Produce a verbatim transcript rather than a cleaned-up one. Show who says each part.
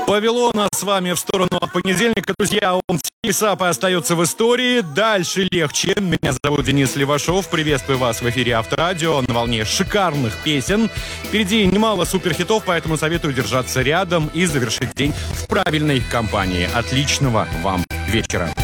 Speaker 1: Повело нас с вами в сторону понедельника. Друзья, он Сапа остается в истории. Дальше легче. Меня зовут Денис Левашов. Приветствую вас в эфире Авторадио на волне шикарных песен. Впереди немало суперхитов, поэтому советую держаться рядом и завершить день в правильной компании. Отличного вам вечера.